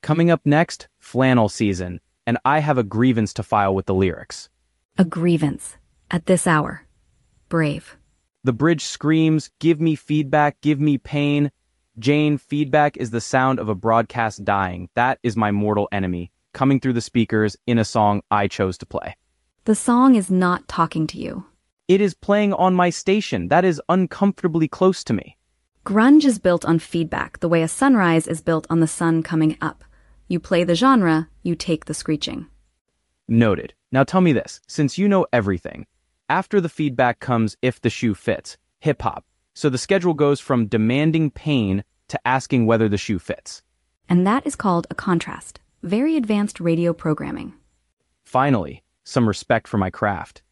Coming up next, flannel season, and I have a grievance to file with the lyrics. A grievance. At this hour. Brave. The bridge screams, "Give me feedback, give me pain." Jane, feedback is the sound of a broadcast dying. That is my mortal enemy, coming through the speakers in a song I chose to play. The song is not talking to you. It is playing on my station. That is uncomfortably close to me. Grunge is built on feedback, the way a sunrise is built on the sun coming up. You play the genre, you take the screeching. Noted. Now tell me this, since you know everything. After the feedback comes "If the Shoe Fits," hip-hop. So the schedule goes from demanding pain to asking whether the shoe fits. And that is called a contrast. Very advanced radio programming. Finally, some respect for my craft.